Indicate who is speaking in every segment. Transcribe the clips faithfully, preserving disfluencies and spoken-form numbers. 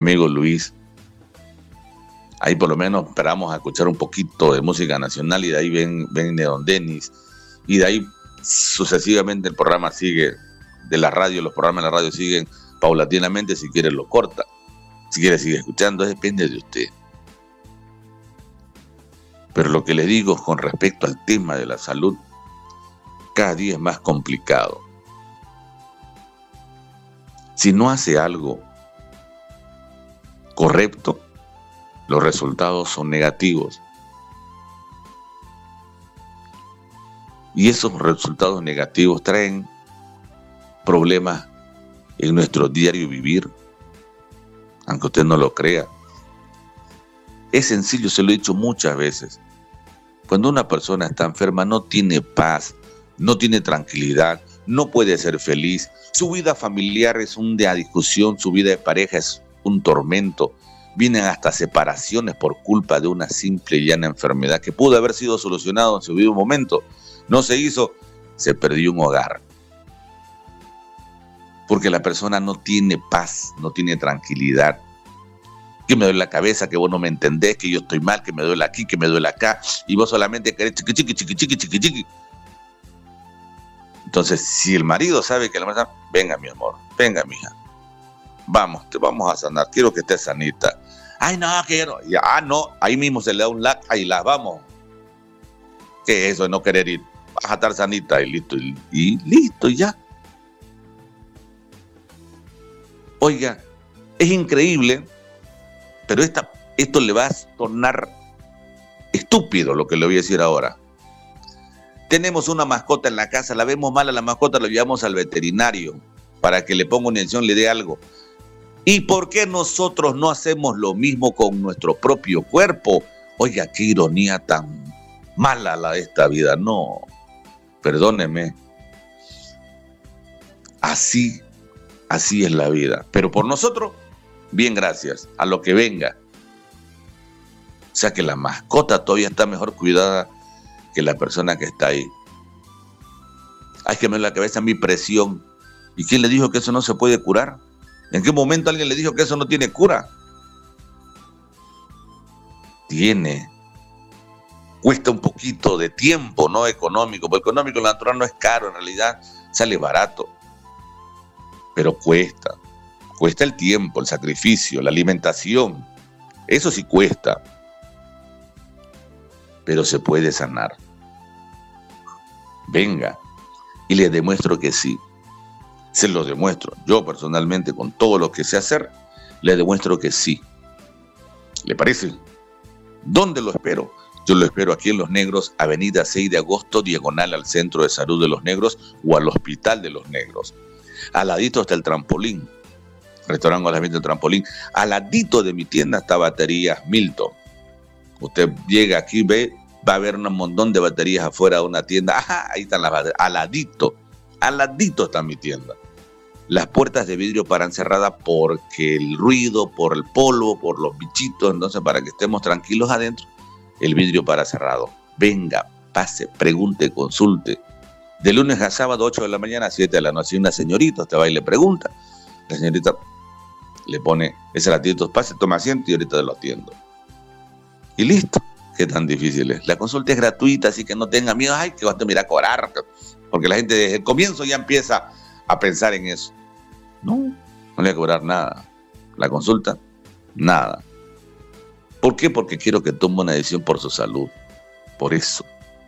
Speaker 1: amigo Luis. Ahí por lo menos esperamos a escuchar un poquito de música nacional y de ahí ven, ven de Don Denis. Y de ahí sucesivamente el programa sigue, de la radio, los programas de la radio siguen paulatinamente. Si quiere lo corta, si quiere sigue escuchando, depende de usted. Pero lo que le digo con respecto al tema de la salud, cada día es más complicado. Si no hace algo correcto, los resultados son negativos. Y esos resultados negativos traen problemas en nuestro diario vivir, aunque usted no lo crea. Es sencillo, se lo he dicho muchas veces. Cuando una persona está enferma no tiene paz, no tiene tranquilidad, no puede ser feliz. Su vida familiar es una discusión, su vida de pareja es un tormento. Vienen hasta separaciones por culpa de una simple y llana enfermedad que pudo haber sido solucionado en su debido momento. No se hizo, se perdió un hogar. Porque la persona no tiene paz, no tiene tranquilidad. Que me duele la cabeza, que vos no me entendés, que yo estoy mal, que me duele aquí, que me duele acá, y vos solamente querés chiqui, chiqui, chiqui, chiqui, chiqui, chiqui. Entonces, si el marido sabe que la mujer, venga mi amor, venga mija, vamos, te vamos a sanar, quiero que estés sanita. Ay, no, quiero. Y, ah, no, ahí mismo se le da un lac, ahí las vamos. ¿Qué es eso de no querer ir? Vas a estar sanita y listo, y, y listo, y ya. Oiga, es increíble, pero esta, esto le va a tornar estúpido lo que le voy a decir ahora. Tenemos una mascota en la casa, la vemos mal a la mascota, la llevamos al veterinario para que le ponga una inyección, le dé algo. ¿Y por qué nosotros no hacemos lo mismo con nuestro propio cuerpo? Oiga, qué ironía tan mala la de esta vida. No, perdóneme. Así, así es la vida. Pero por nosotros, bien, gracias, a lo que venga. O sea que la mascota todavía está mejor cuidada que la persona que está ahí. Hay que ver la cabeza, mi presión. ¿Y quién le dijo que eso no se puede curar? ¿En qué momento alguien le dijo que eso no tiene cura? Tiene. Cuesta un poquito de tiempo, no económico. Porque económico, lo natural no es caro, en realidad sale barato. Pero cuesta. Cuesta el tiempo, el sacrificio, la alimentación. Eso sí cuesta. Pero se puede sanar. Venga. Y les demuestro que sí. Se lo demuestro. Yo personalmente, con todo lo que sé hacer, les demuestro que sí. ¿Le parece? ¿Dónde lo espero? Yo lo espero aquí en Los Negros, avenida seis de agosto, diagonal al Centro de Salud de Los Negros o al Hospital de Los Negros. Al ladito está el trampolín. Restaurante Alojamiento del Trampolín. Al ladito de mi tienda está Baterías Milton. Usted llega aquí, ve, va a ver un montón de baterías afuera de una tienda. Ajá, ahí están las baterías. Al ladito, al ladito está mi tienda. Las puertas de vidrio paran cerradas porque el ruido, por el polvo, por los bichitos. Entonces, para que estemos tranquilos adentro, el vidrio para cerrado. Venga, pase, pregunte, consulte. De lunes a sábado, ocho de la mañana a siete de la noche. Y una señorita, usted va y le pregunta. La señorita le pone ese ratito, pase, toma asiento y ahorita lo atiendo. Y listo. ¿Qué tan difícil es? La consulta es gratuita, así que no tenga miedo. Ay, que vas a mirar a cobrar. Porque la gente desde el comienzo ya empieza a pensar en eso. No, no le voy a cobrar nada. La consulta, nada. ¿Por qué? Porque quiero que tome una decisión por su salud. Por eso.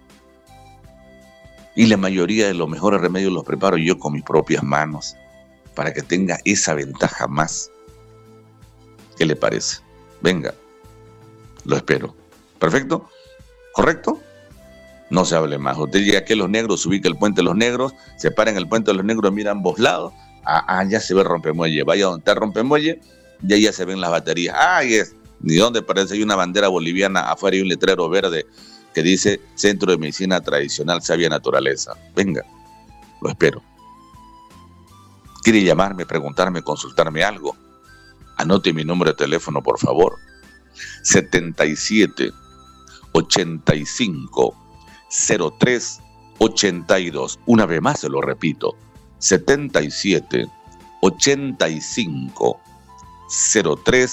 Speaker 1: Y la mayoría de los mejores remedios los preparo yo con mis propias manos. Para que tenga esa ventaja más. ¿Qué le parece? Venga. Lo espero. ¿Perfecto? ¿Correcto? No se hable más. Usted llega aquí a Los Negros, se ubica el Puente de Los Negros, se para en el Puente de Los Negros, mira a ambos lados. Ah, ah, ya se ve el rompemuelle. Vaya donde está el rompemuelle, ya ya se ven las baterías. Ah, es. Ni dónde parece, hay una bandera boliviana, afuera hay un letrero verde que dice Centro de Medicina Tradicional Sabia Naturaleza. Venga, lo espero. ¿Quiere llamarme, preguntarme, consultarme algo? Anote mi número de teléfono, por favor. setenta y siete, ochenta y cinco, cero tres, ochenta y dos. Una vez más se lo repito. setenta y siete, ochenta y cinco, cero tres